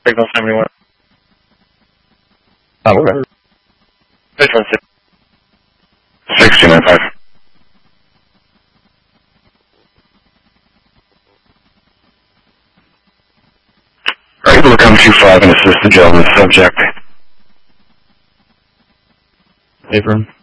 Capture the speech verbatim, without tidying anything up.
Signal seventy-one. Oh, okay. This one's six two nine five. Alright, we'll come two five and assist the gentleman's subject. Apron.